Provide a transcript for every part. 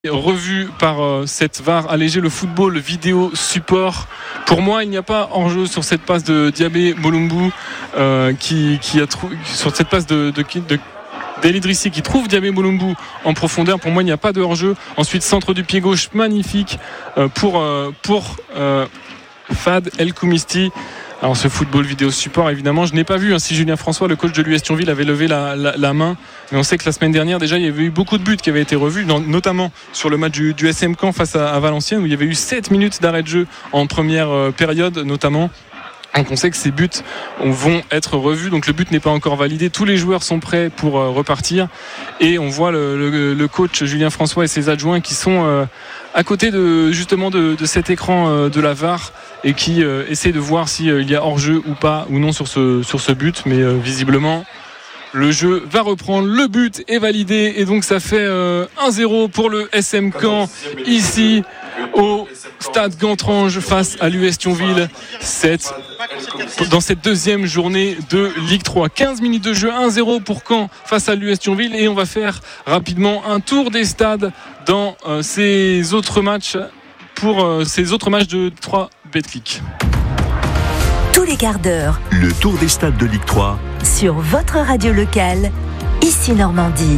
Revu par cette VAR alléger le football vidéo support. Pour moi, il n'y a pas hors-jeu sur cette passe de Diabé Bolumbu sur cette passe d'El Idrissi qui trouve Diabé Bolumbu en profondeur. Pour moi, il n'y a pas de hors-jeu. Ensuite, centre du pied gauche magnifique pour Fad El Koumisti. Alors ce football vidéo support, évidemment, je n'ai pas vu si Julien François, le coach de l'US Thionville, avait levé la main. Mais on sait que la semaine dernière, déjà, il y avait eu beaucoup de buts qui avaient été revus, notamment sur le match du SM Caen face à Valenciennes, où il y avait eu 7 minutes d'arrêt de jeu en première période, notamment. Donc on sait que ces buts vont être revus, donc le but n'est pas encore validé, tous les joueurs sont prêts pour repartir et on voit le coach Julien François et ses adjoints qui sont à côté de cet écran de la VAR et qui essaient de voir s'il y a hors-jeu ou pas ou non sur ce but, mais visiblement le jeu va reprendre, le but est validé et donc ça fait 1-0 pour le SM Caen ici au stade Gantrange face à l'US Thionville dans cette deuxième journée de Ligue 3. 15 minutes de jeu, 1-0 pour Caen face à l'US Thionville et on va faire rapidement un tour des stades dans ces autres matchs de 3 Betclic. Tous les quarts d'heure, le tour des stades de Ligue 3 sur votre radio locale, ici Normandie.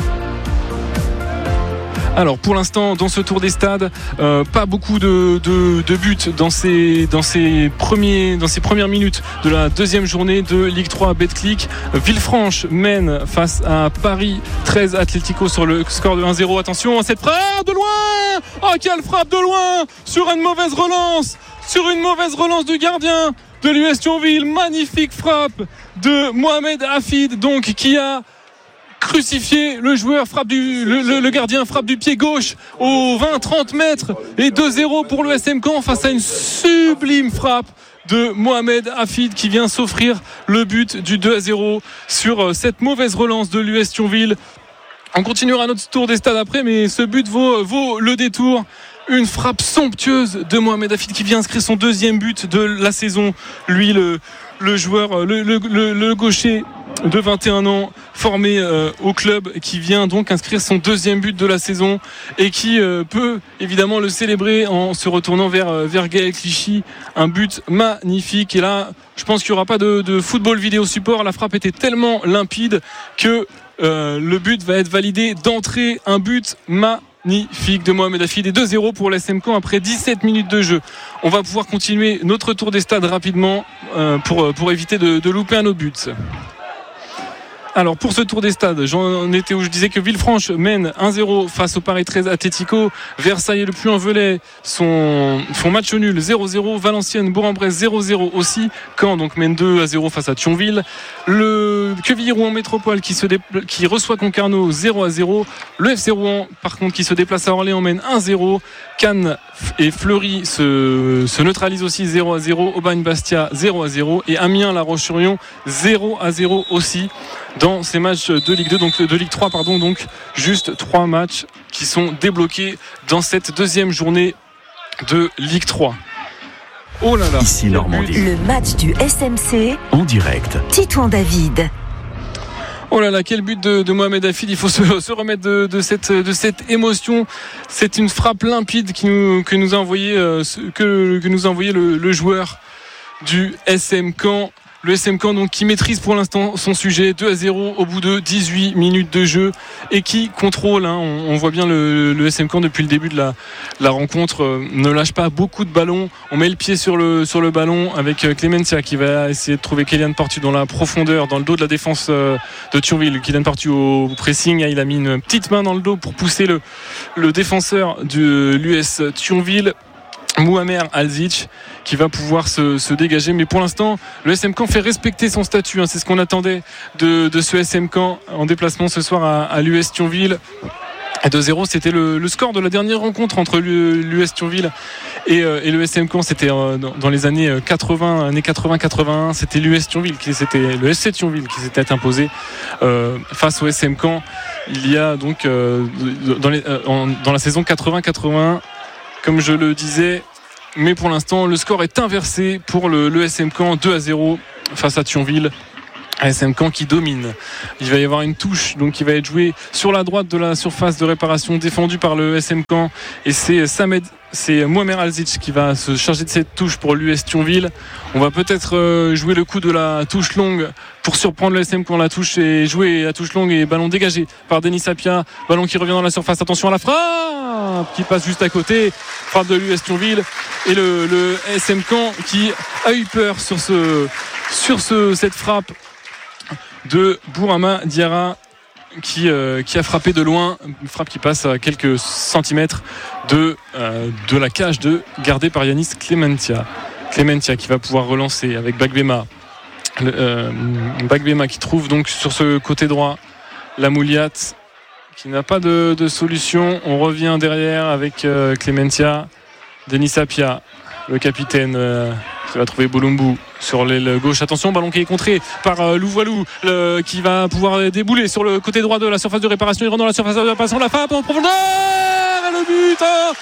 Alors pour l'instant dans ce tour des stades, pas beaucoup de buts dans ces premières minutes de la deuxième journée de Ligue 3 Betclic. Villefranche mène face à Paris 13 Atlético sur le score de 1-0. Attention à cette frappe de loin. Oh quelle frappe de loin sur une mauvaise relance du gardien de l'US Thionville. Magnifique frappe de Mohamed Hafid donc qui a crucifié le joueur, le gardien frappe du pied gauche aux 20-30 mètres et 2-0 pour le SM Caen face à une sublime frappe de Mohamed Hafid qui vient s'offrir le but du 2-0 sur cette mauvaise relance de l'US Thionville. On continuera notre tour des stades après, mais ce but vaut le détour. Une frappe somptueuse de Mohamed Hafid qui vient inscrire son deuxième but de la saison. Lui, le joueur, le gaucher de 21 ans formé au club qui vient donc inscrire son deuxième but de la saison et qui peut évidemment le célébrer en se retournant vers Gaël Clichy. Un but magnifique et là je pense qu'il n'y aura pas de football vidéo support. La frappe était tellement limpide que le but va être validé d'entrée. Un but magnifique de Mohamed Hafid et 2-0 pour l'SM Caen après 17 minutes de jeu. On va pouvoir continuer notre tour des stades rapidement pour éviter de louper un autre but. Alors pour ce tour des stades, j'en étais où je disais que Villefranche mène 1-0 face au Paris 13 Atlético. Versailles et le Puy-en-Velay font match nul 0-0. Valenciennes, Bourg-en-Bresse 0-0 aussi. Caen donc mène 2-0 face à Thionville. Le Quevilly-Rouen Métropole qui reçoit Concarneau 0-0. Le FC Rouen par contre qui se déplace à Orléans mène 1-0. Cannes et Fleury se neutralisent aussi 0-0. Aubagne-Bastia 0-0 et Amiens-La Roche-sur-Yon 0-0 aussi. Dans ces matchs de Ligue 2, donc de Ligue 3, donc juste 3 matchs qui sont débloqués dans cette deuxième journée de Ligue 3. Oh là là. Ici Normandie. Le match du SMC en direct. Titouan David. Oh là là, quel but de Mohamed Hafid. Il faut se remettre de cette émotion. C'est une frappe limpide que nous a envoyé le joueur du SM Caen. Le SM Caen donc qui maîtrise pour l'instant son sujet 2-0 au bout de 18 minutes de jeu et qui contrôle. On voit bien le SM Caen depuis le début de la rencontre ne lâche pas beaucoup de ballons. On met le pied sur le ballon avec Clemencia qui va essayer de trouver Kylian Portu dans la profondeur, dans le dos de la défense de Thionville. Kylian Portu au pressing, il a mis une petite main dans le dos pour pousser le défenseur de l'US Thionville, Mouamer Alzic, qui va pouvoir se dégager, mais pour l'instant le SM Caen fait respecter son statut, c'est ce qu'on attendait de ce SM Caen en déplacement ce soir à l'US Thionville. 2-0 c'était le score de la dernière rencontre entre l'US Thionville et le SM Caen. C'était dans les années 80-81, c'était l'US Thionville c'était le SC Thionville qui s'était imposé face au SM Caen il y a donc dans la saison 80-81 comme je le disais. Mais pour l'instant le score est inversé pour le SM Caen 2-0 face à Thionville ASM Caen qui domine. Il va y avoir une touche donc qui va être jouée sur la droite de la surface de réparation défendue par le SM Caen et c'est Mohamed Alzic qui va se charger de cette touche pour l'US Thionville. On va peut-être jouer le coup de la touche longue pour surprendre le SM Caen. La touche est jouée, la touche longue et ballon dégagé par Denis Sapia. Ballon qui revient dans la surface. Attention à la frappe qui passe juste à côté. Frappe de l'US Thionville et le SM Caen qui a eu peur sur cette frappe de Bourama Diarra qui a frappé de loin, une frappe qui passe à quelques centimètres de la cage gardée par Yanis Clementia qui va pouvoir relancer avec Bagbema. Bagbema qui trouve donc sur ce côté droit la Mouliat qui n'a pas de solution. On revient derrière avec Clementia, Denis Sapia, le capitaine qui va trouver Bolumbu sur l'aile gauche. Attention, ballon qui est contré par Louvoilou qui va pouvoir débouler sur le côté droit de la surface de réparation. Il rentre dans la surface de réparation, la frappe en profondeur et le but.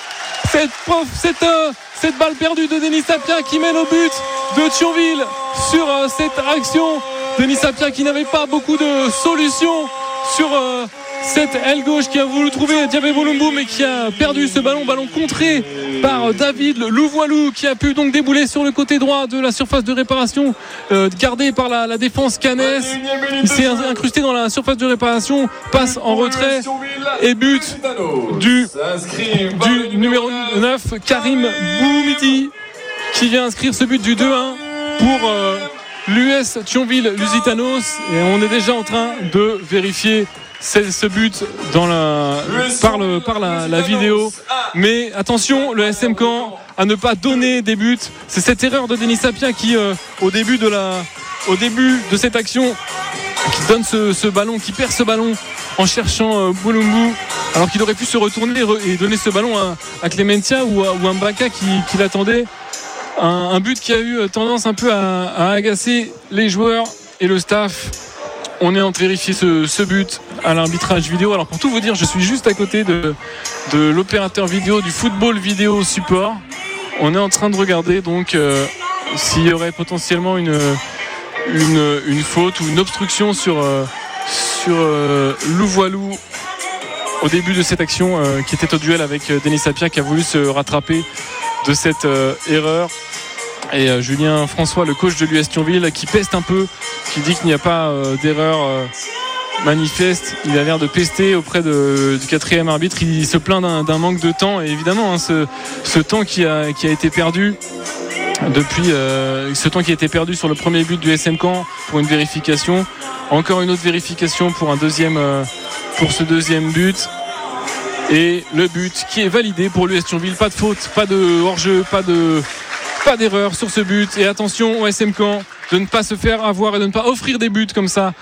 Cette balle perdue de Denis Sapia qui mène au but de Thionville sur cette action. Denis Sapia qui n'avait pas beaucoup de solutions sur cette aile gauche qui a voulu trouver Diabé Bolumbu mais qui a perdu ce ballon contré par David Louvoilou qui a pu donc débouler sur le côté droit de la surface de réparation gardée par la défense cannaise. Il s'est incrusté dans la surface de réparation, passe en retrait et but du numéro 9 Karim Boumidi qui vient inscrire ce but du 2-1 pour l'US Thionville-Lusitanos et on est déjà en train de vérifier ce but par la vidéo. Mais attention, le SM Caen à ne pas donner des buts. C'est cette erreur de Denis Sapia qui au début de cette action qui donne ce ballon, qui perd ce ballon en cherchant Bolumbu alors qu'il aurait pu se retourner et donner ce ballon à Clementia ou à Mbaka qui l'attendait. Un but qui a eu tendance un peu à agacer les joueurs et le staff. On est en train de vérifier ce but à l'arbitrage vidéo. Alors pour tout vous dire, je suis juste à côté de l'opérateur vidéo du football vidéo support. On est en train de regarder donc s'il y aurait potentiellement une faute ou une obstruction sur Louvoilou au début de cette action qui était au duel avec Denis Sapia qui a voulu se rattraper de cette erreur. Et Julien François, le coach de l'US Thionville, qui peste un peu, qui dit qu'il n'y a pas d'erreur manifeste. Il a l'air de pester auprès du quatrième arbitre. Il se plaint d'un manque de temps. Et évidemment, ce temps qui a été perdu depuis ce temps qui a été perdu sur le premier but du SM Caen pour une vérification. Encore une autre vérification pour ce deuxième but. Et le but qui est validé pour l'US Thionville. Pas de faute, pas de hors-jeu, pas d'erreur sur ce but. Et attention au SM Caen de ne pas se faire avoir et de ne pas offrir des buts comme ça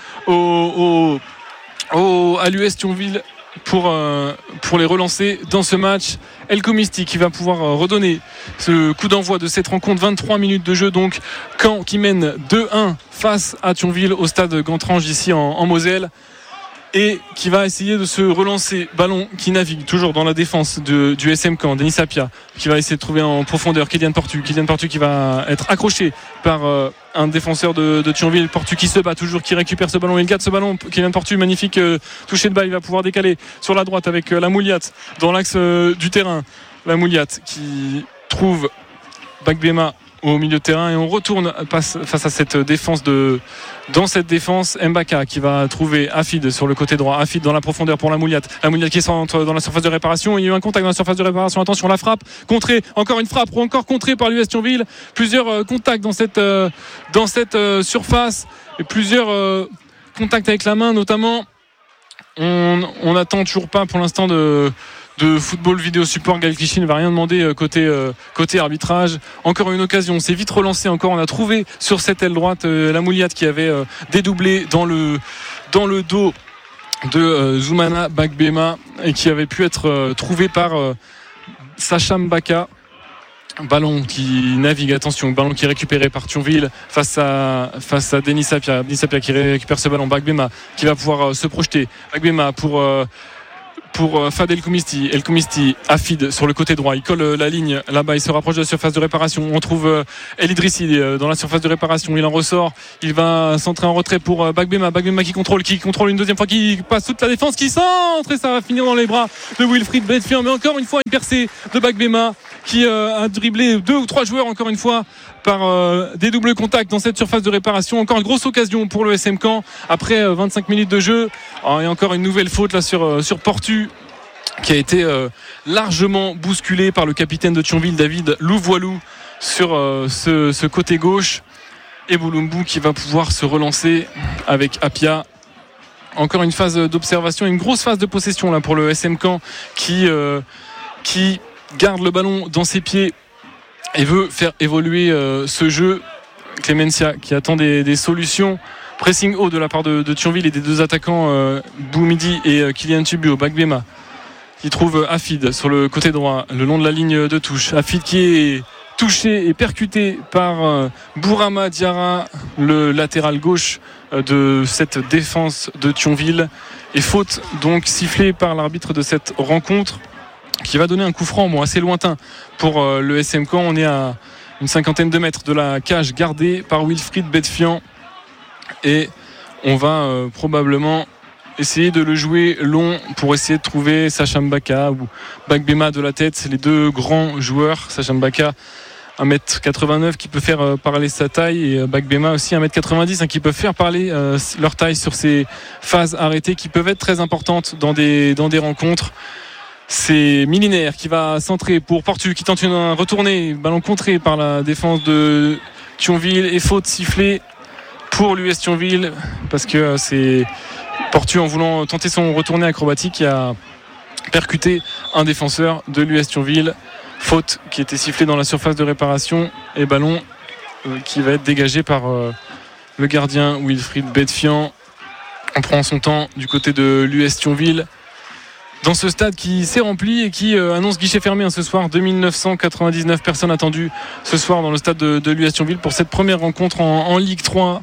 à l'US Thionville pour les relancer dans ce match. El Komisti qui va pouvoir redonner ce coup d'envoi de cette rencontre. 23 minutes de jeu donc. Caen qui mène 2-1 face à Thionville au stade Gantrange ici en Moselle. Et qui va essayer de se relancer. Ballon qui navigue toujours dans la défense du SM Caen. Denis Sapia qui va essayer de trouver en profondeur Kylian Portu qui va être accroché par un défenseur de Thionville. Portu qui se bat toujours, qui récupère ce ballon. Il garde ce ballon. Kylian Portu, magnifique toucher de balle. Il va pouvoir décaler sur la droite avec la Mouliat dans l'axe du terrain. La Mouliat qui trouve Bagbema au milieu de terrain et on retourne face à cette défense dans cette défense. Mbaka qui va trouver Afid sur le côté droit. Afid dans la profondeur pour la Mouliat qui centre dans la surface de réparation. Il y a eu un contact dans la surface de réparation. Attention, la frappe contrée, encore une frappe encore contrée par l'US Thionville. Plusieurs contacts dans cette surface et plusieurs contacts avec la main notamment. On n'attend toujours pas pour l'instant de football vidéo support. Gaël Clichy ne va rien demander côté arbitrage. Encore une occasion, c'est vite relancé encore. On a trouvé sur cette aile droite la Mouliat qui avait dédoublé dans le dos de Zoumana Bagbema et qui avait pu être trouvé par Sacha Mbaka. Ballon qui navigue, attention, ballon qui est récupéré par Thionville face à Denis Sapia qui récupère ce ballon. Bagbema qui va pouvoir se projeter. Bagbema pour Fad El Khoumisti. El Khoumisti, Afid sur le côté droit. Il colle la ligne là-bas. Il se rapproche de la surface de réparation. On trouve El Idrissi dans la surface de réparation. Il en ressort. Il va centrer en retrait pour Bagbema. Bagbema qui contrôle une deuxième fois, qui passe toute la défense, qui centre et ça va finir dans les bras de Wilfried Bedfian. Mais encore une fois, une percée de Bagbema qui a dribblé 2 ou 3 joueurs encore une fois par des doubles contacts dans cette surface de réparation. Encore une grosse occasion pour le SM Caen après 25 minutes de jeu. Et encore une nouvelle faute là sur Portu qui a été largement bousculé par le capitaine de Thionville, David Louvoilou, sur ce côté gauche. Et Bouloumbou qui va pouvoir se relancer avec Apia. Encore une phase d'observation, une grosse phase de possession là pour le SM Caen qui garde le ballon dans ses pieds et veut faire évoluer ce jeu. Clémencia qui attend des solutions. Pressing haut de la part de Thionville et des deux attaquants Boumidi et Kylian Tubio. Bagbema qui trouve Afid sur le côté droit le long de la ligne de touche. Afid qui est touché et percuté par Bourama Diarra, le latéral gauche de cette défense de Thionville, et faute donc sifflée par l'arbitre de cette rencontre qui va donner un coup franc assez lointain pour le SM Caen. On est à une 50aine de mètres de la cage gardée par Wilfried Bedfian et on va probablement essayer de le jouer long pour essayer de trouver Sacha Mbaka ou Bagbema de la tête. C'est les deux grands joueurs. Sacha Mbaka 1m89 qui peut faire parler sa taille et Bagbema aussi 1m90 qui peut faire parler leur taille sur ces phases arrêtées qui peuvent être très importantes dans des rencontres. C'est Milinaire qui va centrer pour Portu qui tente une retournée, ballon contré par la défense de Thionville et faute sifflée pour l'US Thionville parce que c'est Portu, en voulant tenter son retourné acrobatique, qui a percuté un défenseur de l'US Thionville. Faute qui était sifflée dans la surface de réparation et ballon qui va être dégagé par le gardien Wilfried Bedfian. On prend son temps du côté de l'US Thionville dans ce stade qui s'est rempli et qui annonce guichet fermé ce soir. 2999 personnes attendues ce soir dans le stade de l'US Thionville pour cette première rencontre en Ligue 3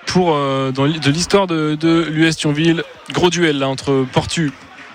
de l'histoire de l'US Thionville. Gros duel là entre Portu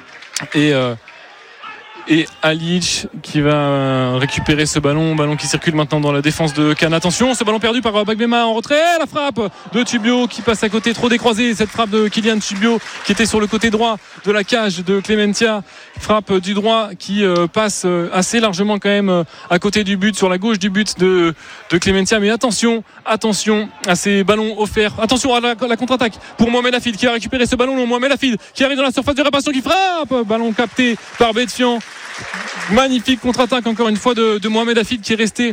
et Alic qui va récupérer ce ballon qui circule maintenant dans la défense de Cannes. Attention, ce ballon perdu par Bagbema en retrait, la frappe de Tubio qui passe à côté, trop décroisé, cette frappe de Kylian Tubio qui était sur le côté droit de la cage de Clémentia, frappe du droit qui passe assez largement quand même à côté du but, sur la gauche du but de Clémentia. Mais attention à ces ballons offerts, attention à la contre-attaque pour Mohamed Afid qui a récupéré ce ballon long. Mohamed Afid qui arrive dans la surface de réparation, qui frappe, ballon capté par Bedfian. Magnifique contre-attaque encore une fois de Mohamed Afid qui est resté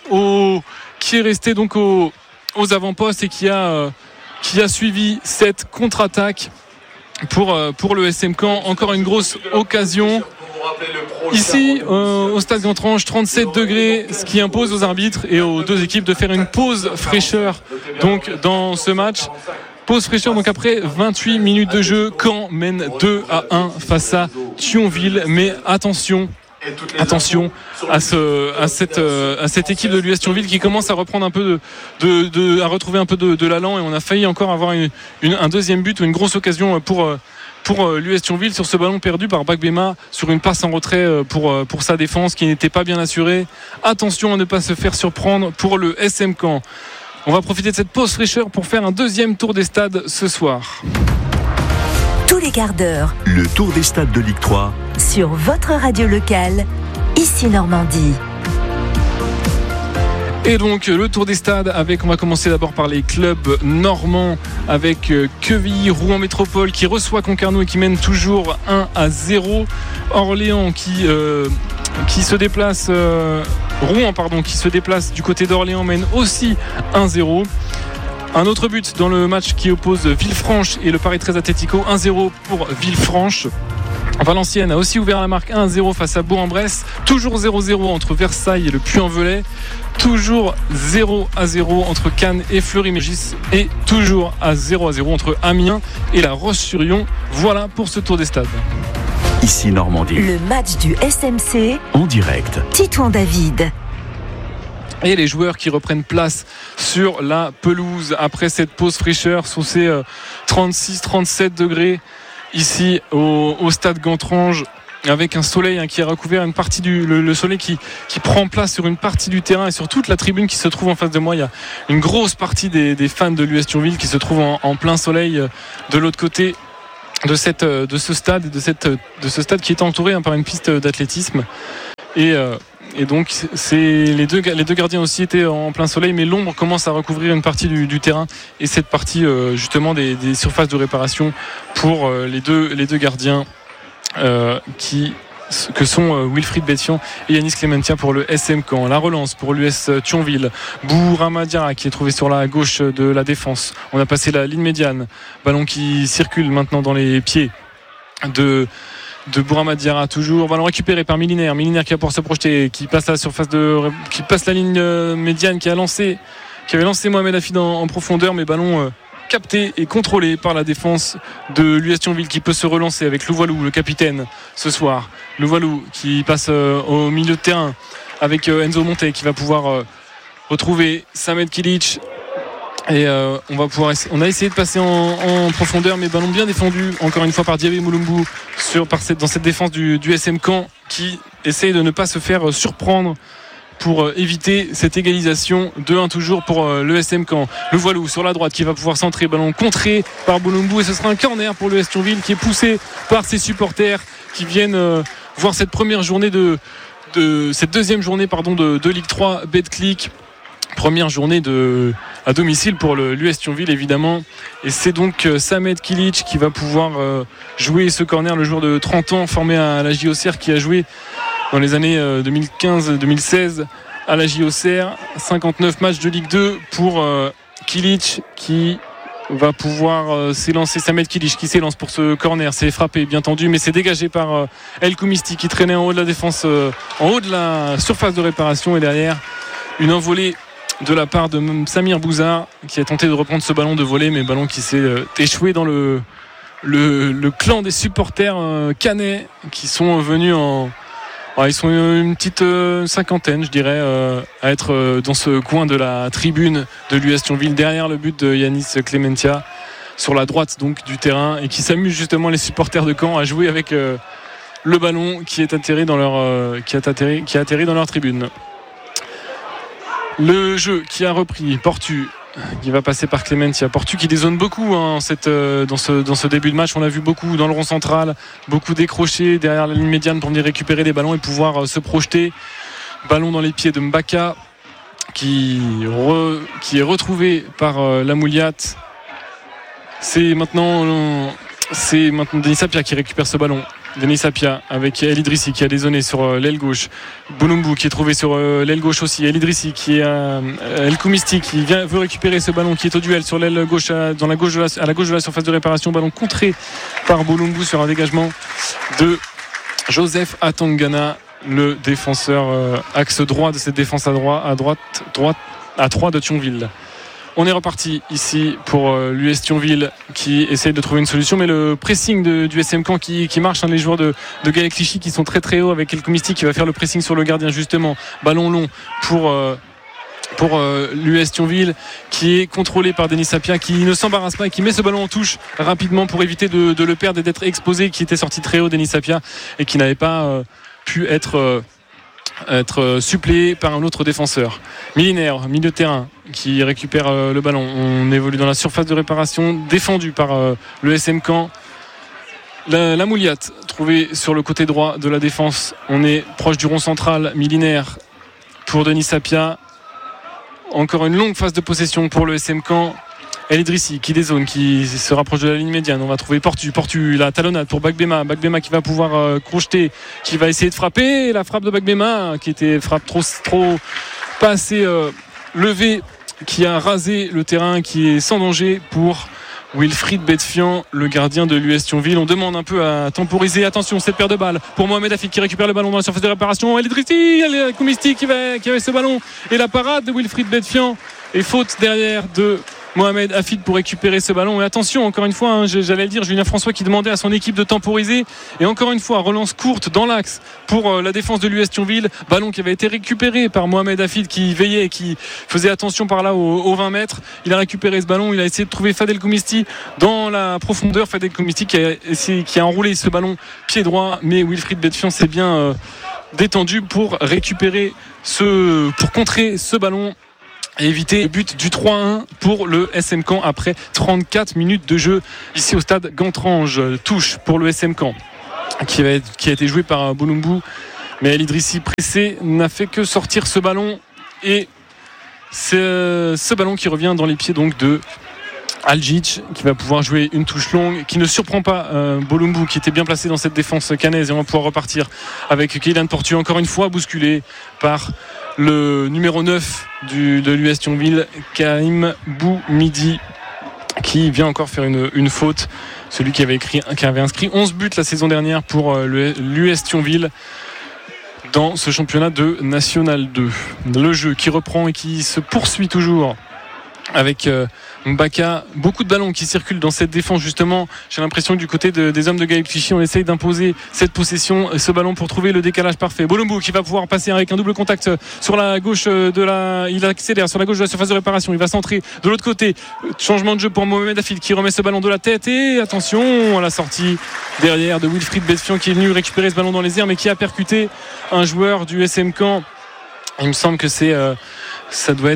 donc aux avant-postes et qui a suivi cette contre-attaque pour le SM Caen. Encore une grosse occasion ici au stade Gontrange, 37 degrés, ce qui impose aux arbitres et aux deux équipes de faire une pause fraîcheur donc dans ce match. Pause fraîcheur donc après 28 minutes de jeu. Caen mène 2-1 face à Thionville. Mais attention à cette équipe de l'US Thionville qui commence à reprendre un peu à retrouver un peu de l'allant, et on a failli encore avoir un deuxième but ou une grosse occasion pour l'US Thionville sur ce ballon perdu par Bagbema sur une passe en retrait pour sa défense qui n'était pas bien assurée. Attention à ne pas se faire surprendre pour le SM Caen. On va profiter de cette pause fraîcheur pour faire un deuxième tour des stades ce soir. Tous les quarts d'heure. Le tour des stades de Ligue 3. Sur votre radio locale, ici Normandie. Et donc le tour des stades on va commencer d'abord par les clubs normands avec Quevilly, Rouen Métropole qui reçoit Concarneau et qui mène toujours 1-0. Orléans qui se déplace Rouen qui se déplace du côté d'Orléans mène aussi 1-0. Un autre but dans le match qui oppose Villefranche et le Paris 13 Atlético, 1-0 pour Villefranche. Valenciennes a aussi ouvert la marque 1-0 face à Bourg-en-Bresse. Toujours 0-0 entre Versailles et le Puy-en-Velay. Toujours 0-0 entre Cannes et Fleury-Mérogis. Et toujours à 0-0 entre Amiens et La Roche-sur-Yon. Voilà pour ce tour des stades. Ici Normandie. Le match du SMC en direct. Titouan David. Et les joueurs qui reprennent place sur la pelouse après cette pause fraîcheur sous ces 36-37 degrés ici au stade Gontrange. avec un soleil qui a recouvert une partie le soleil qui prend place sur une partie du terrain et sur toute la tribune qui se trouve en face de moi. Il y a une grosse partie des fans de l'US Thionville qui se trouvent en plein soleil de l'autre côté de ce stade qui est entouré par une piste d'athlétisme et donc les deux gardiens aussi étaient en plein soleil, mais l'ombre commence à recouvrir une partie du terrain et cette partie justement des surfaces de réparation pour les deux gardiens que sont Wilfried Betfian et Yanis Clementia pour le SM Caen. La relance pour l'US Thionville. Bourama Diarra qui est trouvé sur la gauche de la défense. On a passé la ligne médiane. Ballon qui circule maintenant dans les pieds de Bourama Diarra, toujours ballon récupéré par Milinaire qui va pouvoir se projeter, qui passe la surface qui passe la ligne médiane, qui avait lancé Mohamed Hafid en profondeur, mais ballon capté et contrôlé par la défense de l'US Thionville qui peut se relancer avec Louvoilou, le capitaine ce soir. Louvoilou qui passe au milieu de terrain avec Enzo Monte qui va pouvoir retrouver Samed Kilic. Et on a essayé de passer en profondeur, mais ballon bien défendu encore une fois par Diaby Moulumbu dans cette défense du SM Caen qui essaye de ne pas se faire surprendre pour éviter cette égalisation. 2-1 toujours pour le SM Caen. Le Voilou sur la droite qui va pouvoir centrer, ballon contré par Moulumbu et ce sera un corner pour le Thionville qui est poussé par ses supporters qui viennent voir cette première journée cette deuxième journée de Ligue 3 Betclic. Première journée à domicile pour l'US Thionville évidemment, et c'est donc Samed Kilic qui va pouvoir jouer ce corner, le joueur de 30 ans formé à la JOCR qui a joué dans les années 2015-2016 à la JOCR. 59 matchs de Ligue 2 pour Kilic qui va pouvoir s'élancer. Samed Kilic qui s'élance pour ce corner, c'est frappé bien tendu mais c'est dégagé par El Koumisti qui traînait en haut de la défense, en haut de la surface de réparation, et derrière une envolée de la part de Samir Bouzard qui a tenté de reprendre ce ballon de volée, mais ballon qui s'est échoué dans le clan des supporters caennais qui sont venus ils sont une petite cinquantaine je dirais à être dans ce coin de la tribune de l'US Thionville derrière le but de Yanis Clementia sur la droite donc du terrain, et qui s'amusent justement les supporters de Caen à jouer avec le ballon qui est atterri dans qui a atterri dans leur tribune. Le jeu qui a repris, Portu qui va passer par Clementia. Portu qui dézone beaucoup dans ce début de match. On l'a vu beaucoup dans le rond central, beaucoup décroché derrière la ligne médiane pour venir récupérer des ballons et pouvoir se projeter. Ballon dans les pieds de Mbaka qui est retrouvé par Lamouliat. C'est maintenant Denis Sapia qui récupère ce ballon. Denis Sapia avec El Idrissi qui a dézonné sur l'aile gauche. Boulumbu qui est trouvé sur l'aile gauche aussi. El Idrissi qui est El Koumisti qui veut récupérer ce ballon, qui est au duel sur l'aile gauche, à la gauche de la surface de réparation. Ballon contré par Boulumbu sur un dégagement de Joseph Atangana, le défenseur axe droit de cette défense à droite à 3 de Thionville. On est reparti ici pour l'US Thionville qui essaye de trouver une solution, mais le pressing du SM Caen qui marche, les joueurs de Gaël Clichy qui sont très très hauts avec El Koumisti qui va faire le pressing sur le gardien justement. Ballon long pour l'US Thionville qui est contrôlé par Denis Sapia qui ne s'embarrasse pas et qui met ce ballon en touche rapidement pour éviter de le perdre et d'être exposé, qui était sorti très haut Denis Sapia et qui n'avait pas pu être suppléé par un autre défenseur. Milinaire, milieu de terrain, qui récupère le ballon. On évolue dans la surface de réparation défendue par le SM Caen. La Mouliat trouvé sur le côté droit de la défense. On est proche du rond central. Milinaire pour Denis Sapia. Encore une longue phase de possession pour le SM Caen. El Idrissi qui dézone, qui se rapproche de la ligne médiane. On va trouver Portu, la talonnade pour Bagbema qui va pouvoir crocheter, qui va essayer de frapper. La frappe de Bagbema qui était frappe trop pas assez levée, qui a rasé le terrain, qui est sans danger pour Wilfried Betfian, le gardien de l'US Thionville. On demande un peu à temporiser. Attention, cette paire de balles pour Mohamed Hafid qui récupère le ballon dans la surface de réparation. El Idrissi, El Koumisti qui avait ce ballon, et la parade de Wilfried Betfian, et faute derrière de Mohamed Hafid pour récupérer ce ballon. Et attention, encore une fois, j'allais le dire, Julien François qui demandait à son équipe de temporiser. Et encore une fois, relance courte dans l'axe pour la défense de l'US Thionville. Ballon qui avait été récupéré par Mohamed Hafid qui veillait et qui faisait attention par là aux 20 mètres. Il a récupéré ce ballon. Il a essayé de trouver Fadel Koumisti dans la profondeur. Fadel Koumisti qui a enroulé ce ballon pied droit. Mais Wilfried Betfian s'est bien détendu pour récupérer pour contrer ce ballon et éviter le but du 3-1 pour le SM Caen après 34 minutes de jeu ici au stade Gantrange. Touche pour le SM Caen qui a été joué par Bolumbu, mais El Idrissi pressé n'a fait que sortir ce ballon et c'est ce ballon qui revient dans les pieds donc de Aljic qui va pouvoir jouer une touche longue qui ne surprend pas Bolumbu qui était bien placé dans cette défense canaise, et on va pouvoir repartir avec Kylian Portu encore une fois bousculé par le numéro 9 de l'US Thionville, Karim Boumidi, qui vient encore faire une faute, celui qui avait inscrit 11 buts la saison dernière pour l'US Thionville dans ce championnat de National 2. Le jeu qui reprend et qui se poursuit toujours avec Mbaka, beaucoup de ballons qui circulent dans cette défense justement. J'ai l'impression que du côté des hommes de Gaël Clichy, on essaye d'imposer cette possession, ce ballon pour trouver le décalage parfait. Bolumbu qui va pouvoir passer avec un double contact sur la gauche il accélère sur la gauche de la surface de réparation, il va centrer de l'autre côté, changement de jeu pour Mohamed Hafid qui remet ce ballon de la tête et attention à la sortie derrière de Wilfried Betfian qui est venu récupérer ce ballon dans les airs mais qui a percuté un joueur du SM Caen. Il me semble que ça doit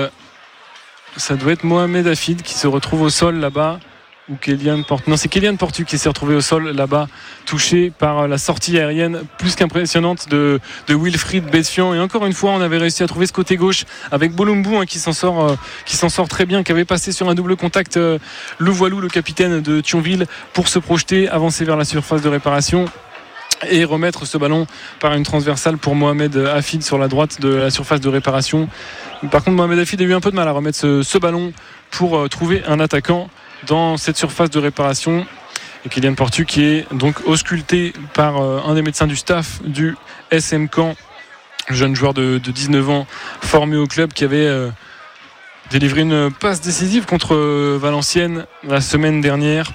être Mohamed Hafid qui se retrouve au sol là-bas, ou Kylian Portu. Non, c'est Kylian Portu qui s'est retrouvé au sol là-bas, touché par la sortie aérienne plus qu'impressionnante de Wilfried Betfian. Et encore une fois, on avait réussi à trouver ce côté gauche avec Bolumbu qui s'en sort très bien, qui avait passé sur un double contact le Voilou, le capitaine de Thionville, pour se projeter, avancer vers la surface de réparation et remettre ce ballon par une transversale pour Mohamed Hafid sur la droite de la surface de réparation. Par contre, Mohamed Hafid a eu un peu de mal à remettre ce ballon pour trouver un attaquant dans cette surface de réparation. Et Kylian Portu qui est donc ausculté par un des médecins du staff du SM Caen, jeune joueur de 19 ans formé au club, qui avait délivré une passe décisive contre Valenciennes la semaine dernière.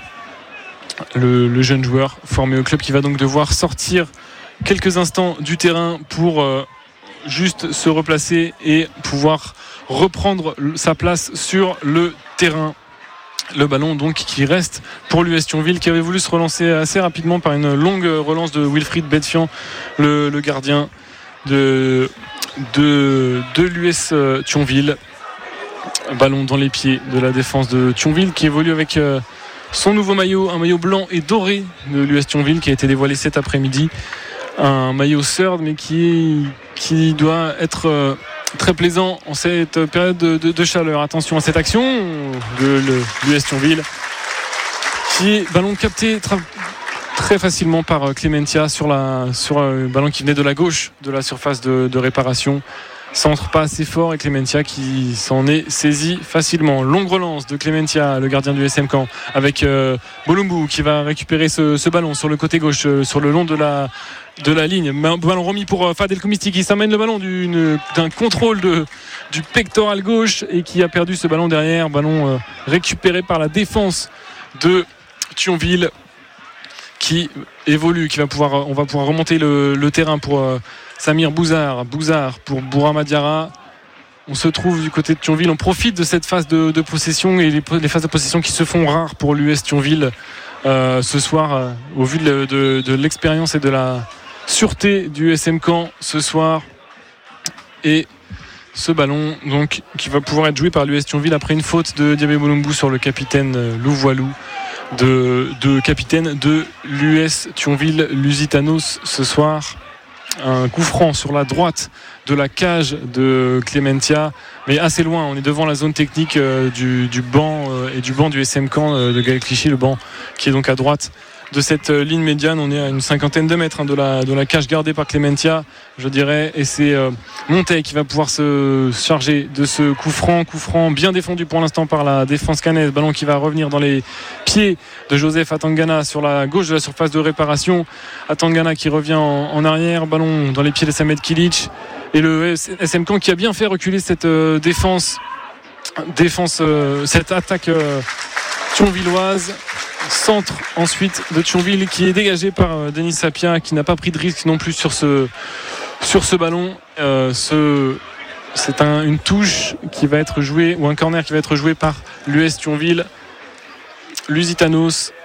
Le jeune joueur formé au club qui va donc devoir sortir quelques instants du terrain pour juste se replacer et pouvoir reprendre sa place sur le terrain. Le ballon donc qui reste pour l'US Thionville, qui avait voulu se relancer assez rapidement par une longue relance de Wilfried Betfian, le gardien de l'US Thionville. Ballon dans les pieds de la défense de Thionville qui évolue avec son nouveau maillot, un maillot blanc et doré de l'US Thionville qui a été dévoilé cet après-midi. Un maillot third mais qui doit être très plaisant en cette période de chaleur. Attention à cette action de l'US Thionville qui ballon capté très facilement par Clementia sur un ballon qui venait de la gauche de la surface de réparation. Centre pas assez fort et Clementia qui s'en est saisi facilement. Longue relance de Clementia, le gardien du SM Caen, avec Bolumbu qui va récupérer ce ballon sur le côté gauche, sur le long de la ligne. Ballon remis pour Fadel Koumisti qui s'amène le ballon d'un contrôle du pectoral gauche et qui a perdu ce ballon derrière. Ballon récupéré par la défense de Thionville qui évolue, on va pouvoir remonter le terrain pour Samir Bouzard pour Bourama Diarra. On se trouve du côté de Thionville, on profite de cette phase de possession et les phases de possession qui se font rares pour l'US Thionville ce soir, au vu de l'expérience et de la sûreté du SM Caen ce soir. Et ce ballon donc qui va pouvoir être joué par l'US Thionville après une faute de Diabé Bolumbu sur le capitaine Lou Voilou, de capitaine de l'US Thionville Lusitanos ce soir. Un coup franc sur la droite de la cage de Clementia, mais assez loin. On est devant la zone technique du banc et du banc du SM Caen de Gaël Clichy, le banc qui est donc à droite de cette ligne médiane. On est à une cinquantaine de mètres de la cage gardée par Clementia, je dirais, et c'est Montey qui va pouvoir se charger de ce coup franc bien défendu pour l'instant par la défense canaise. Ballon qui va revenir dans les pieds de Joseph Atangana sur la gauche de la surface de réparation. Atangana qui revient en arrière, ballon dans les pieds de Samed Kilic et le SM Caen qui a bien fait reculer cette défense défense, cette attaque thionvilloise. Centre ensuite de Thionville qui est dégagé par Denis Sapia, qui n'a pas pris de risque non plus sur ce ballon. C'est une touche qui va être jouée, ou un corner qui va être joué par l'US Thionville. Lusitanos,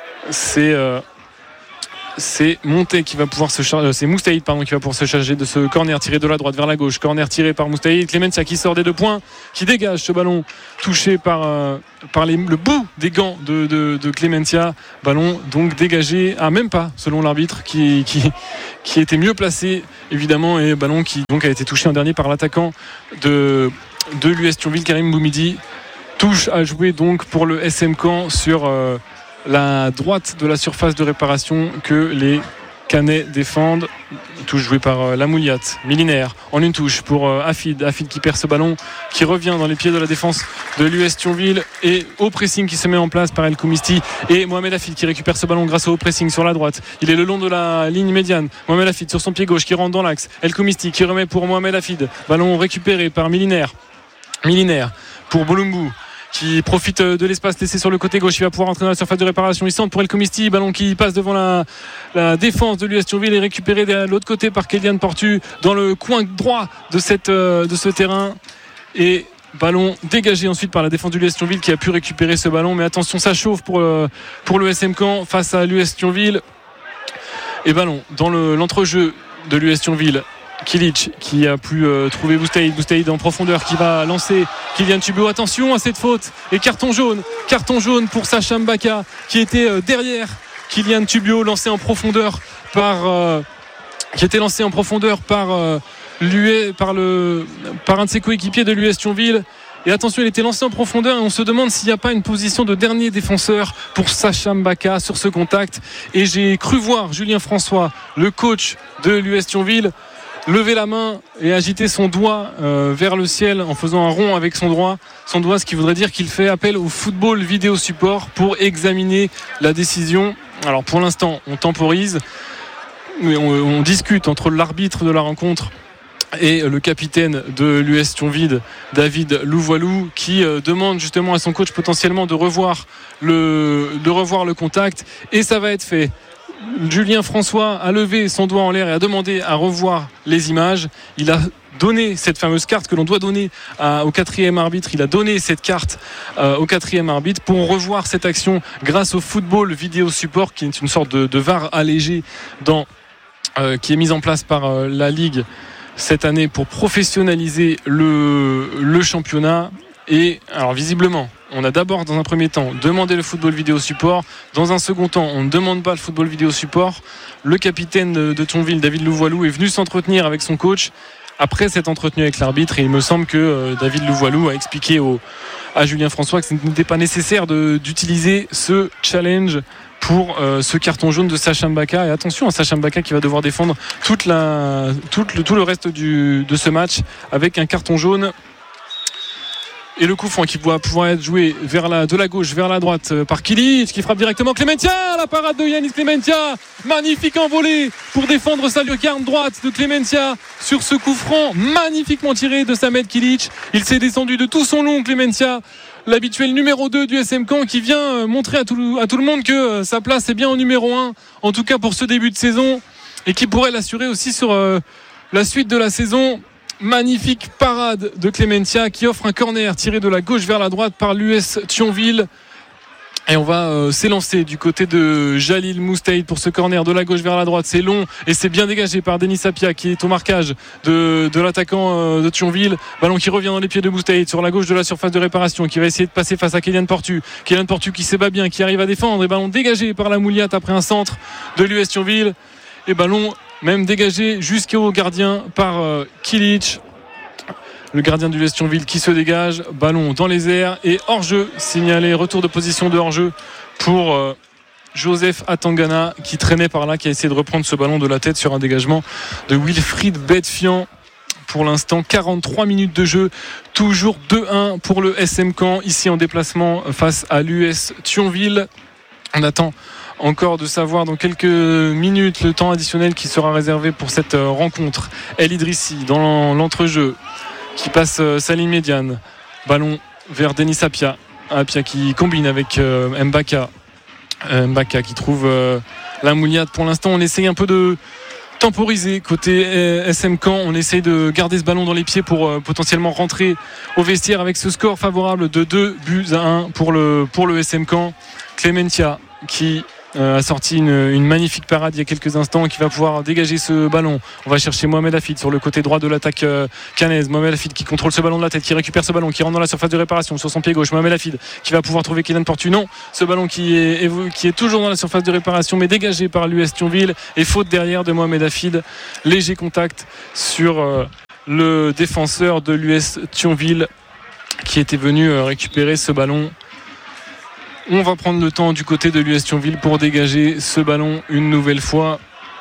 c'est Monté qui va pouvoir se charger, c'est Moustaïd qui va pouvoir se charger de ce corner tiré de la droite vers la gauche. Corner tiré par Moustaïd. Clemencia qui sort des 2 points, qui dégage ce ballon touché par le bout des gants de Clemencia. Ballon donc dégagé à même pas selon l'arbitre qui était mieux placé évidemment, et ballon qui donc a été touché en dernier par l'attaquant de l'US Thionville, Karim Boumidi. Touche à jouer donc pour le SM Caen sur la droite de la surface de réparation que les Canets défendent. Touche jouée par Lamouliat. Milinaire en une touche pour Afid qui perd ce ballon, qui revient dans les pieds de la défense de l'US Thionville, et au pressing qui se met en place par El Koumisti, et Mohamed Afid qui récupère ce ballon grâce au pressing sur la droite. Il est le long de la ligne médiane. Mohamed Afid sur son pied gauche qui rentre dans l'axe. El Koumisti qui remet pour Mohamed Afid. Ballon récupéré par Milinaire pour Bolumbu, qui profite de l'espace laissé sur le côté gauche. Il va pouvoir entrer dans la surface de réparation. Il centre pour El Koumisti. Ballon qui passe devant la défense de l'US Thionville et récupéré de l'autre côté par Kélian Portu dans le coin droit de ce terrain. Et ballon dégagé ensuite par la défense de l'US Thionville qui a pu récupérer ce ballon. Mais attention, ça chauffe pour le SM Caen face à l'US Thionville. Et ballon dans l'entrejeu de l'US Thionville. Kilic qui a pu trouver Boustaïd en profondeur, qui va lancer Kylian Tubio. Attention à cette faute, et carton jaune pour Sacha Mbaka qui était derrière Kylian Tubio, lancé en profondeur par un de ses coéquipiers de l'US Thionville. Et attention, il était lancé en profondeur, et on se demande s'il n'y a pas une position de dernier défenseur pour Sacha Mbaka sur ce contact. Et j'ai cru voir Julien François, le coach de l'US Thionville, lever la main et agiter son doigt vers le ciel en faisant un rond avec son doigt, ce qui voudrait dire qu'il fait appel au football vidéo support pour examiner la décision. Alors pour l'instant on temporise, mais on discute entre l'arbitre de la rencontre et le capitaine de l'US Thionville, David Louvoilou, qui demande justement à son coach potentiellement de revoir le contact, et ça va être fait. Julien François a levé son doigt en l'air et a demandé à revoir les images. Il a donné cette fameuse carte que l'on doit donner au 4e arbitre. Il a donné cette carte au 4e arbitre pour revoir cette action grâce au football vidéo support, qui est une sorte de VAR allégé qui est mise en place par la Ligue cette année pour professionnaliser le championnat. Et alors visiblement, on a d'abord dans un premier temps demandé le football vidéo support. Dans un second temps, on ne demande pas le football vidéo support. Le capitaine de Thionville, David Louvoilou, est venu s'entretenir avec son coach après s'être entretenu avec l'arbitre, et il me semble que David Louvoilou a expliqué à Julien François que ce n'était pas nécessaire d'utiliser ce challenge pour ce carton jaune de Sacha Mbaka. Et attention à Sacha Mbaka qui va devoir défendre tout le reste de ce match avec un carton jaune. Et le coup franc qui va pouvoir être joué de la gauche vers la droite par Kilic, qui frappe directement Clemencia. La parade de Yanis Clemencia, magnifique envolée pour défendre sa lucarne droite de Clemencia sur ce coup franc magnifiquement tiré de Samed Kilic. Il s'est descendu de tout son long, Clemencia, l'habituel numéro 2 du SM Caen, qui vient montrer à tout le monde que sa place est bien en numéro 1, en tout cas pour ce début de saison, et qui pourrait l'assurer aussi sur la suite de la saison. Magnifique parade de Clemencia qui offre un corner tiré de la gauche vers la droite par l'US Thionville. Et on va s'élancer du côté de Jalil Moustaïd pour ce corner de la gauche vers la droite. C'est long et c'est bien dégagé par Denis Sapia, qui est au marquage de l'attaquant de Thionville. Ballon qui revient dans les pieds de Moustaïd sur la gauche de la surface de réparation, qui va essayer de passer face à Kélian Portu. Kélian Portu qui s'ébat bien, qui arrive à défendre, et ballon dégagé par la Mouliat après un centre de l'US Thionville. Et ballon même dégagé jusqu'au gardien par Kilic, le gardien du l'US Thionville, qui se dégage. Ballon dans les airs et hors-jeu signalé, retour de position de hors-jeu pour Joseph Atangana, qui traînait par là, qui a essayé de reprendre ce ballon de la tête sur un dégagement de Wilfried Bedfian. Pour l'instant, 43 minutes de jeu, toujours 2-1 pour le SM Caen, ici en déplacement face à l'US Thionville. On attend encore de savoir dans quelques minutes le temps additionnel qui sera réservé pour cette rencontre. El Idrissi dans l'entrejeu, qui passe sa ligne médiane. Ballon vers Denis Apia. Apia qui combine avec Mbaka. Mbaka qui trouve la Mouliate. Pour l'instant, on essaye un peu de temporiser côté SM Caen. On essaye de garder ce ballon dans les pieds pour potentiellement rentrer au vestiaire avec ce score favorable de 2-1 pour le SM Caen. Clementia qui a sorti une magnifique parade il y a quelques instants, qui va pouvoir dégager ce ballon. On va chercher Mohamed Hafid sur le côté droit de l'attaque caennaise. Mohamed Hafid qui contrôle ce ballon de la tête, qui récupère ce ballon, qui rentre dans la surface de réparation sur son pied gauche. Mohamed Hafid qui va pouvoir trouver Kylian Portu. Non, ce ballon qui est toujours dans la surface de réparation mais dégagé par l'US Thionville, et faute derrière de Mohamed Hafid. Léger contact sur le défenseur de l'US Thionville qui était venu récupérer ce ballon. On va prendre le temps du côté de l'US Thionville pour dégager ce ballon une nouvelle fois.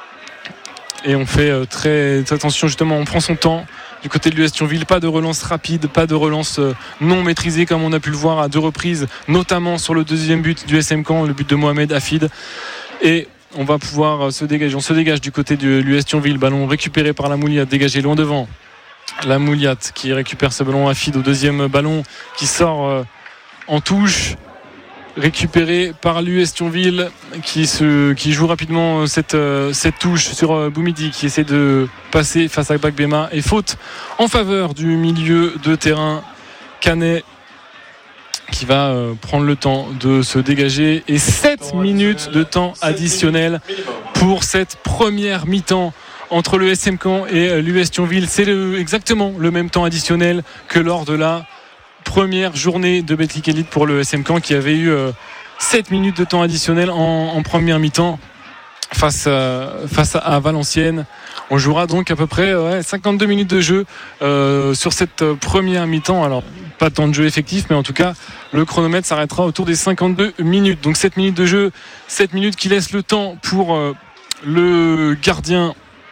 Et on fait très attention, justement, on prend son temps du côté de l'US Thionville. Pas de relance rapide, pas de relance non maîtrisée comme on a pu le voir à 2 reprises, notamment sur le deuxième but du SM Caen, le but de Mohamed Hafid. Et on va pouvoir se dégager. On se dégage du côté de l'US Thionville. Ballon récupéré par la Mouliate, dégagé loin devant. La Mouliate qui récupère ce ballon. Hafid au deuxième ballon qui sort en touche. Récupéré par l'US Thionville qui joue rapidement cette touche sur Boumidi qui essaie de passer face à Bagbema, et faute en faveur du milieu de terrain caennais qui va prendre le temps de se dégager. Et 7 minutes de temps additionnel pour cette première mi-temps entre le SM Caen et l'US Thionville. C'est exactement le même temps additionnel que lors de la première journée de Betclic Elite pour le SM Caen, qui avait eu 7 minutes de temps additionnel en première mi-temps face à Valenciennes. On jouera donc à peu près 52 minutes de jeu sur cette première mi-temps. Alors pas de temps de jeu effectif, mais en tout cas le chronomètre s'arrêtera autour des 52 minutes. Donc 7 minutes de jeu, 7 minutes qui laissent le temps pour le gardien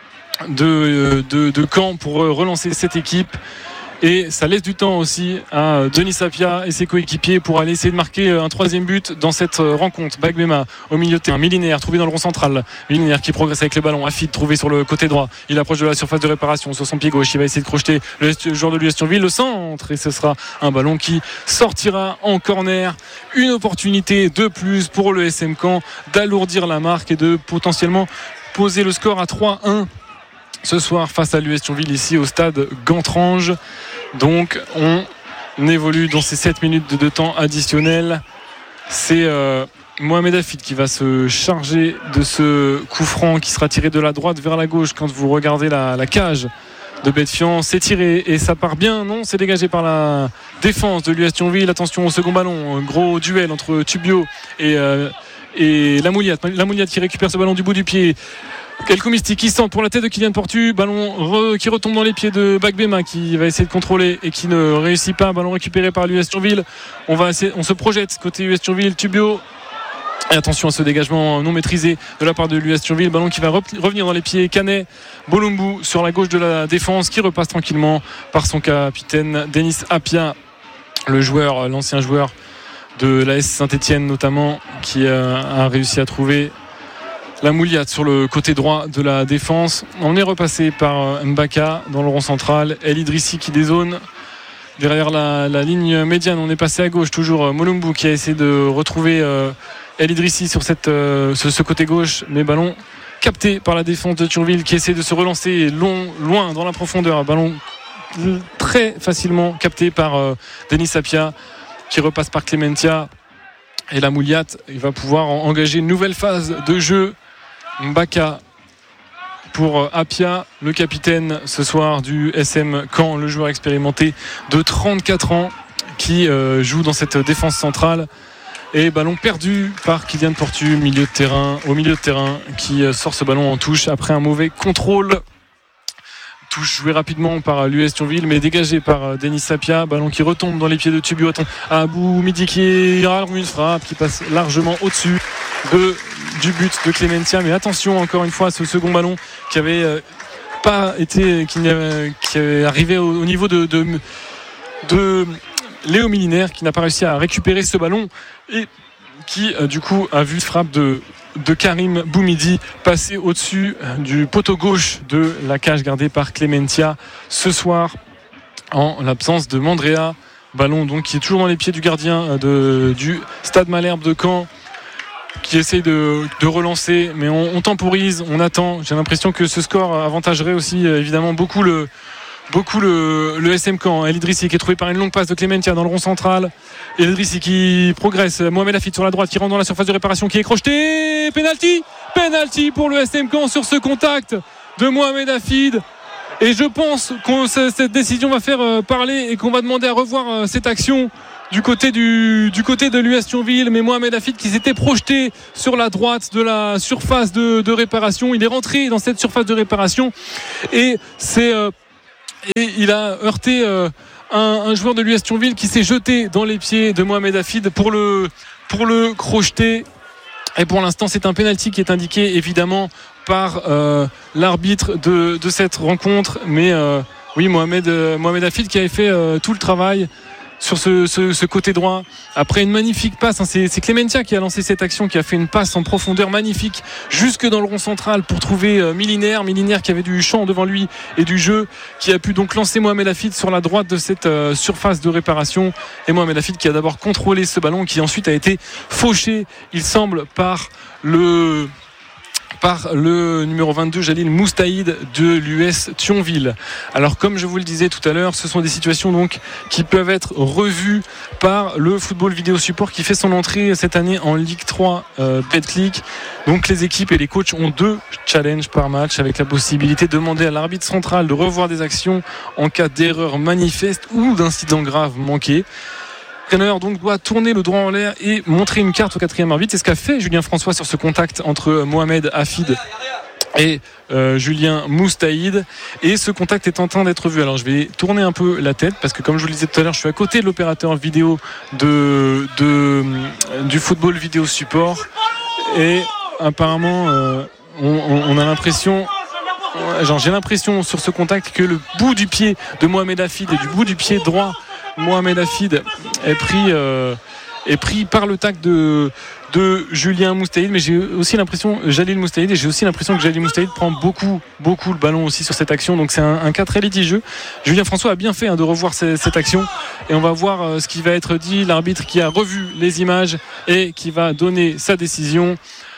de Caen pour relancer cette équipe. Et ça laisse du temps aussi à Denis Apia et ses coéquipiers pour aller essayer de marquer un troisième but dans cette rencontre. Bagbema au milieu de terrain, Milinaire trouvé dans le rond central, Milinaire qui progresse avec les ballons. Hafid trouvé sur le côté droit, il approche de la surface de réparation sur son pied gauche, il va essayer de crocheter le joueur de l'US Thionville, le centre, et ce sera un ballon qui sortira en corner. Une opportunité de plus pour le SM Caen d'alourdir la marque et de potentiellement poser le score à 3-1 ce soir face à l'US Thionville, ici au stade Gantrange. Donc on évolue dans ces 7 minutes de temps additionnel. C'est Mohamed Hafid qui va se charger de ce coup franc qui sera tiré de la droite vers la gauche. Quand vous regardez la cage de Betfian, c'est tiré et ça part bien. Non, c'est dégagé par la défense de l'US Thionville. Attention au second ballon, un gros duel entre Tubio et la Mouliate. La Mouliate qui récupère ce ballon du bout du pied. El Koumisti qui centre pour la tête de Kylian Portu, ballon qui retombe dans les pieds de Bagbema qui va essayer de contrôler et qui ne réussit pas. Ballon récupéré par l'US Thionville. On se projette côté US Thionville. Tubio, et attention à ce dégagement non maîtrisé de la part de l'US Thionville. Ballon qui va revenir dans les pieds caennais. Bolumbu sur la gauche de la défense qui repasse tranquillement par son capitaine Denis Apia, l'ancien joueur de l'AS Saint-Etienne notamment, qui a réussi à trouver la Mouliate sur le côté droit de la défense. On est repassé par Mbaka dans le rond central. El Idrissi qui dézone derrière la ligne médiane. On est passé à gauche, toujours Molumbu qui a essayé de retrouver El Idrissi sur ce côté gauche, mais ballon capté par la défense de Thionville qui essaie de se relancer loin dans la profondeur. Ballon très facilement capté par Denis Apia qui repasse par Clementia, et la Mouliate, il va pouvoir engager une nouvelle phase de jeu. Mbaka pour Apia, le capitaine ce soir du SM Caen, le joueur expérimenté de 34 ans qui joue dans cette défense centrale. Et ballon perdu par Kylian Portu au milieu de terrain qui sort ce ballon en touche après un mauvais contrôle. Touche jouée rapidement par l'US Thionville mais dégagé par Denis Apia. Ballon qui retombe dans les pieds de Tubio à Boumidi qui rallume une frappe qui passe largement au-dessus du but de Clementia. Mais attention encore une fois à ce second ballon qui avait arrivé au niveau de Léo Milinaire, qui n'a pas réussi à récupérer ce ballon et qui du coup a vu frappe de Karim Boumidi passer au-dessus du poteau gauche de la cage gardée par Clementia ce soir, en l'absence de Mandrea Ballon donc qui est toujours dans les pieds du gardien du Stade Malherbe de Caen, qui essaye de relancer, mais on temporise, on attend. J'ai l'impression que ce score avantagerait aussi évidemment beaucoup le SM Caen. El Idrissi qui est trouvé par une longue passe de Clementia dans le rond central. El Idrissi qui progresse. Mohamed Hafid sur la droite qui rentre dans la surface de réparation, qui est crocheté. Penalty pour le SM Caen sur ce contact de Mohamed Hafid. Et je pense que cette décision va faire parler et qu'on va demander à revoir cette action du côté de l'US Thionville. Mais Mohamed Hafid qui s'était projeté sur la droite de la surface de réparation, il est rentré dans cette surface de réparation et il a heurté un joueur de l'US Thionville qui s'est jeté dans les pieds de Mohamed Hafid pour le crocheter. Et pour l'instant, c'est un penalty qui est indiqué évidemment par l'arbitre de cette rencontre. Mais oui, Mohamed Hafid qui avait fait tout le travail sur ce côté droit. Après une magnifique passe, c'est Clementia qui a lancé cette action, qui a fait une passe en profondeur magnifique jusque dans le rond central pour trouver Milinaire qui avait du champ devant lui et du jeu, qui a pu donc lancer Mohamed Hafid sur la droite de cette surface de réparation. Et Mohamed Hafid qui a d'abord contrôlé ce ballon, qui ensuite a été fauché, il semble, par le numéro 22 Jalil Moustaïd de l'US Thionville. Alors comme je vous le disais tout à l'heure, ce sont des situations donc qui peuvent être revues par le football vidéo support qui fait son entrée cette année en Ligue 3 Betclic. Donc les équipes et les coachs ont 2 challenges par match, avec la possibilité de demander à l'arbitre central de revoir des actions en cas d'erreur manifeste ou d'incident grave manqué. L'entraîneur donc doit tourner le droit en l'air et montrer une carte au 4e arbitre. C'est ce qu'a fait Julien François sur ce contact entre Mohamed Hafid et Julien Moustaïd, et ce contact est en train d'être vu. Alors je vais tourner un peu la tête parce que comme je vous le disais tout à l'heure, je suis à côté de l'opérateur vidéo du football vidéo support, et apparemment on a l'impression, j'ai l'impression sur ce contact que le bout du pied de Mohamed Hafid et du bout du pied droit Mohamed Hafid est pris par le tacle de Julien Moustaïd, mais j'ai aussi l'impression Jalil Moustaïd, et j'ai aussi l'impression que Jalil Moustaïd prend beaucoup le ballon aussi sur cette action. Donc c'est un cas très litigieux. Julien François a bien fait de revoir cette action, et on va voir ce qui va être dit. L'arbitre qui a revu les images et qui va donner sa décision.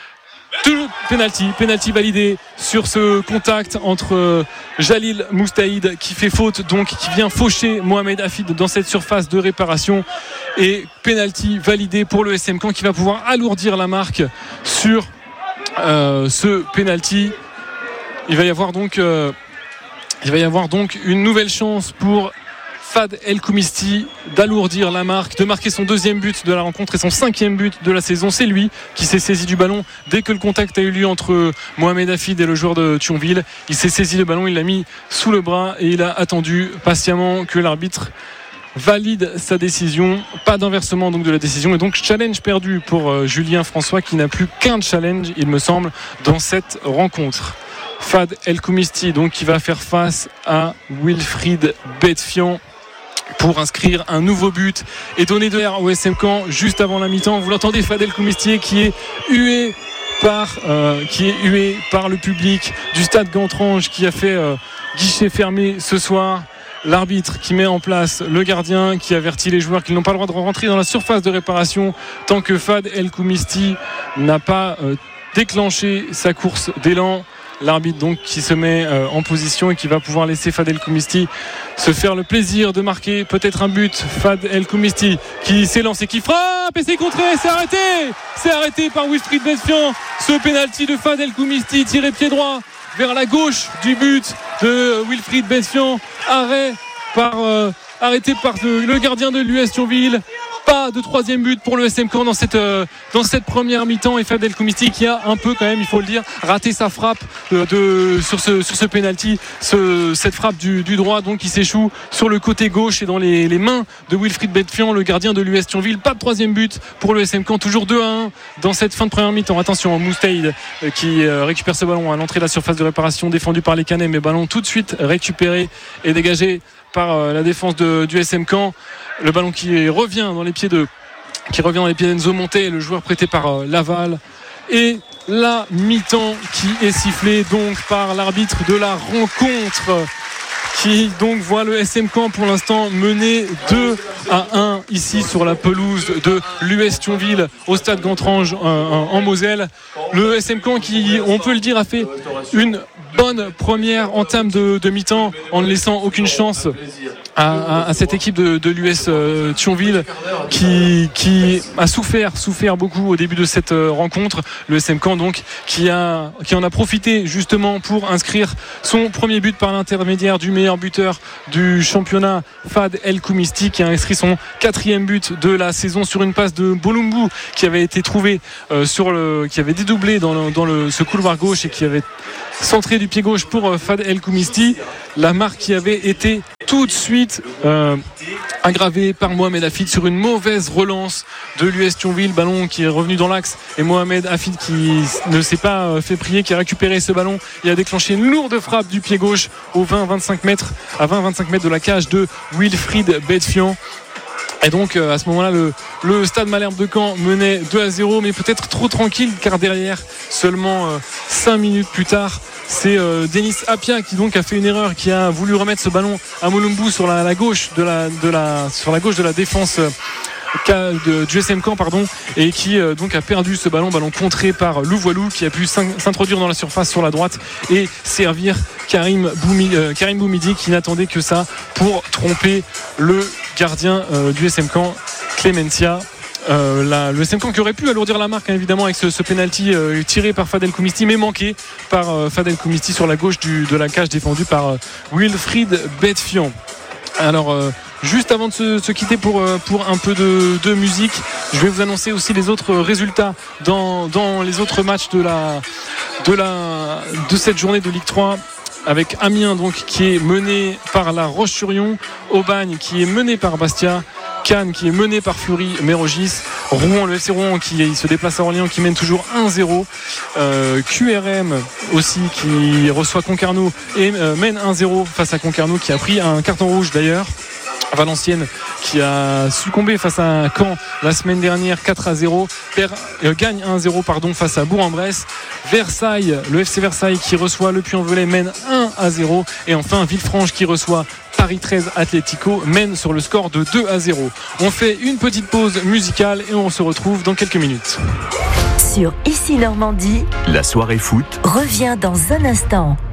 Penalty validé sur ce contact entre Jalil Moustaïd qui fait faute, donc qui vient faucher Mohamed Hafid dans cette surface de réparation, et penalty validé pour le SM Caen qui va pouvoir alourdir la marque sur ce penalty. Il va y avoir donc une nouvelle chance pour Fad El Khoumisti d'alourdir la marque, de marquer son 2e but de la rencontre et son 5e but de la saison. C'est lui qui s'est saisi du ballon dès que le contact a eu lieu entre Mohamed Hafid et le joueur de Thionville. Il s'est saisi le ballon, il l'a mis sous le bras et il a attendu patiemment que l'arbitre valide sa décision. Pas d'inversement donc de la décision, et donc challenge perdu pour Julien François, qui n'a plus qu'un challenge, il me semble, dans cette rencontre. Fad El Khoumisti donc qui va faire face à Wilfried Betfian pour inscrire un nouveau but et donner de l'air au SM Caen juste avant la mi-temps. Vous l'entendez, Fad El Khoumisti qui est hué par le public du stade Gantrange, qui a fait guichet fermé ce soir. L'arbitre qui met en place le gardien, qui avertit les joueurs qu'ils n'ont pas le droit de rentrer dans la surface de réparation tant que Fad El Khoumisti n'a pas déclenché sa course d'élan. L'arbitre donc qui se met en position et qui va pouvoir laisser Fad El Khoumisti se faire le plaisir de marquer peut-être un but. Fad El Khoumisti qui s'élance et qui frappe, et c'est contré, c'est arrêté par Wilfried Betfian. Ce pénalty de Fad El Khoumisti tiré pied droit vers la gauche du but de Wilfried Betfian, arrêté par le gardien de l'US Thionville. Pas de 3e but pour le SM Caen dans cette première mi-temps, et Fad El Khoumisti qui a un peu, quand même il faut le dire, raté sa frappe sur ce penalty, cette frappe du droit donc qui s'échoue sur le côté gauche et dans les mains de Wilfried Betfian, le gardien de l'US Thionville. Pas de 3e but pour le SM Caen, toujours 2-1 dans cette fin de première mi-temps. Attention, Moustaïd qui récupère ce ballon à l'entrée de la surface de réparation, défendu par les Canets, mais ballon tout de suite récupéré et dégagé par la défense du SM Caen. Le ballon qui revient dans les pieds d'Enzo Monté, le joueur prêté par Laval. Et la mi-temps qui est sifflée donc par l'arbitre de la rencontre. qui donc voit le SM Caen pour l'instant mener 2-1 ici sur la pelouse de l'US Thionville au stade Gantrange en Moselle. Le SM Caen qui, on peut le dire, a fait une bonne première entame de mi-temps en ne laissant aucune chance à cette équipe de l'US Thionville qui a souffert beaucoup au début de cette rencontre. Le SM Caen donc qui en a profité justement pour inscrire son premier but par l'intermédiaire du meilleur buteur du championnat, Fad El Koumisti, qui a inscrit son 4e but de la saison sur une passe de Bolumbu qui avait été trouvé qui avait dédoublé dans ce couloir gauche et qui avait centré du pied gauche pour Fad El Koumisti. La marque qui avait été tout de suite aggravée par Mohamed Hafid sur une mauvaise relance de l'US Thionville, ballon qui est revenu dans l'axe et Mohamed Hafid qui ne s'est pas fait prier, qui a récupéré ce ballon et a déclenché une lourde frappe du pied gauche à 20-25 mètres de la cage de Wilfried Bedfian. Et donc à ce moment-là le Stade Malherbe de Caen menait 2-0, mais peut-être trop tranquille, car derrière, seulement 5 minutes plus tard, c'est Denis Apia qui donc a fait une erreur, qui a voulu remettre ce ballon à Molumbu sur la gauche de la défense du SM Caen, et qui donc a perdu ce ballon contré par Louvoilou, qui a pu s'introduire dans la surface sur la droite et servir Karim Boumidi, qui n'attendait que ça pour tromper le gardien du SM Caen, Clemencia. Le SM Caen qui aurait pu alourdir la marque, évidemment, avec ce penalty tiré par Fad El Koumisti, mais manqué par Fad El Koumisti sur la gauche de la cage, défendue par Wilfried Bedfian. Alors juste avant de se quitter pour un peu de musique, je vais vous annoncer aussi les autres résultats dans les autres matchs de cette journée de Ligue 3, avec Amiens donc qui est mené par La Roche-sur-Yon, Aubagne qui est mené par Bastia, Cannes qui est mené par Fury Mérogis, Rouen, le FC Rouen qui se déplace à Orléans, qui mène toujours 1-0, QRM aussi qui reçoit Concarneau et mène 1-0 face à Concarneau, qui a pris un carton rouge d'ailleurs. Valenciennes qui a succombé face à Caen la semaine dernière 4-0, gagne 1-0 face à Bourg-en-Bresse. Versailles, le FC Versailles qui reçoit le Puy-en-Velay, mène 1-0, et enfin Villefranche qui reçoit Paris 13 Atlético, mène sur le score de 2-0. On fait une petite pause musicale et on se retrouve dans quelques minutes. Sur Ici Normandie, la soirée foot revient dans un instant.